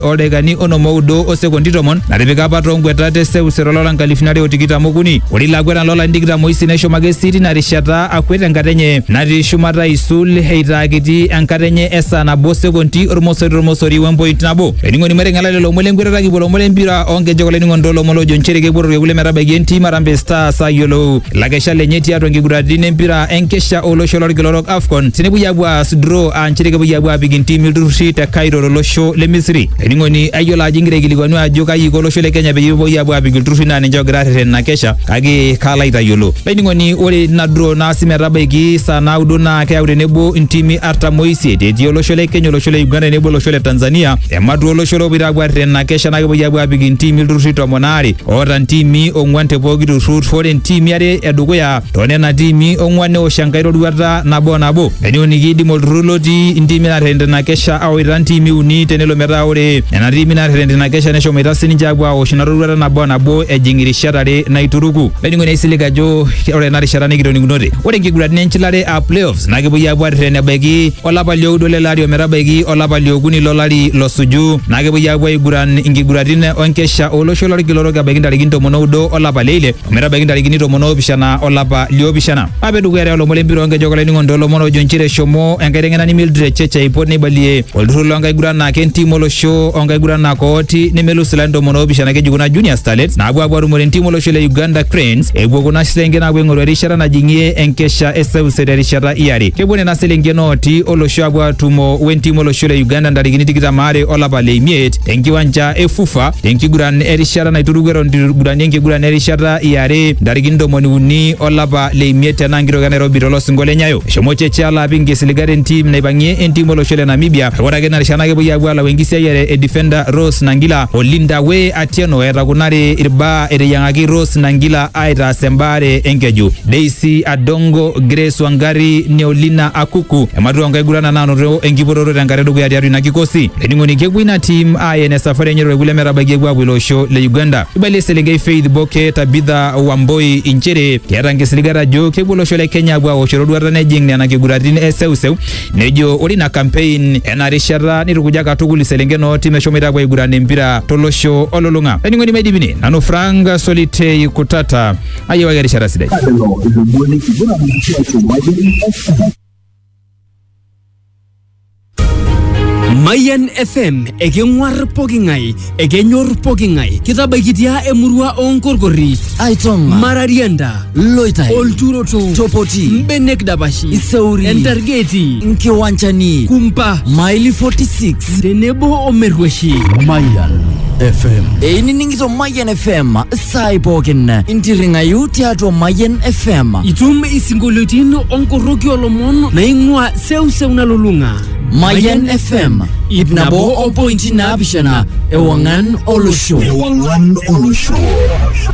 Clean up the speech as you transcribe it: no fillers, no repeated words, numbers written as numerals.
oldekani onomoudo osekondi tomon natipika apa tongwetate seusero lola nkalifinare otikitamokuni olilagweta lola ndikitamoisi neshomake siti narishata akwet enkatenye natii shumata isul heitakiti enkatenye esa nabo sekondi ormosori wempoint nabo eningoni merengala lelo mole ngwetata kipo lomole mpira ongeje koleningo ndolo molo jonchereke borore kule merabaiki entim Harambee Stars sayolo lakesha lenye tiato ngiguratine mpira enkesha olosho lorkilorok AFCON sinebuya draw anchereke buya bigin team ilturushi te Cairo losho le Misri eningoni ayola ajingire kilikwanu ajo kayi kolosho le Kenya beyibo buya bigin turushi na ninjo grate na kesha kage kala itayolo eningoni ore na draw na simerabaiki sana udona kaure nebo intimi artamoisi eti olosho le Kenya olosho le Uganda nebo olosho le Tanzania emadu olosho lo biragwate na kesha na buya bigin team ilturushi tomonari ora ntimi ongwante pogitu shoot foreign team yare edukuya tonena timi ongwane oshangairo duata nabo eningoni kidimo ruloti intimi narende na kesha au irantimi uni tenelo meta ore ena timi narende na kesha nesho meta sininja agwa oshinarurata nabo ejingirishatare na ituruku eningoni isilika jo ore na risharani kitonigunote ore nkiguratine nchilare a playoffs na kebuya abwate nebeki olapa lioudo lelario metabaiki olapa liokuni lolari losuju na kebuya abwa iguran nkiguratine onkesha olosho lorkilorok abaiki ntarikini 19 olapa leile metabaiki ntarikini 17 olapa liopishana apedukuya olomole mpira ongeje koleningo ndolo mono jonchire shomo enkaiteng'enani Mildred Checha ipot neibalie olturur lonkaiguran na kentim olosho onkaiguran na kooti nemelusila 17 kejikuna Junior Starlets na abwatumore ntim olosho le Uganda Cranes epuo kuna selengen apuo aing'oru erishata najing'ie enkesha eseuseu terishata iare kepuo nena selengen ooti olosho apuo atumo wentim olosho le Uganda ntarikini 22 olapa leimiet tenkiwanja efufa tenkiguran erishata naituruku eton iguranie enkiguran erishata iare ntarikini 13 olapa leimiet tena nkitoka Nairobi tolosingo lenyayo eshomo Checha alapi nkisiligate ntim naipang'ie entim olosho le Namibia ore ake narishana kepuo apuo alau enkisiayiare e defender Rose Nangila Olinda we Atieno etakunari irbaa eteyiang'aki Rose Nangila aitaas embaare enkeju Daisy Adongo Grace Wangari Neolina Akuku ematua onkaigurana naanoto enkipotoro tenkare dukuya tiatua ina kikosi ening'oni kepuo ina team ayen esafari enye kule metabaiki epuo apuo ilosho le Uganda ibalie selenkei Faith Boke Tabitha Wamboi inchere keeta nkisiligata ajo kepuo olosho le Kenya apuo awoshoro duata nejing nena kiguratini eseuseu nejo ore ina campaign ena rishata nitukuja katukul iselengen ooti meshomoita apuo aiguran empira tolosho olulung'a ening'oni maidipine nanu Frank Solitei Kutata ayewaki erishata sidai. Mayan FM ekeng'war pokingai ekenyor pokingai kitabaikitia emurua onkorkori Aitonga Mararianda Loitai Olturoto Topoti Mbenek Dabashi Isauri Entargeti Nkiwanchani Kumpa Maili 46 tenebo omerweshi Mayan FM einining'ito Mayan FM sai pookin intiring'ayu tiatua Mayan FM itum isingolioitin onkoroki olomon naing'ua seuseu nalulung'a Mayan FM ip nabo o pointi naapishana ewang'an olosho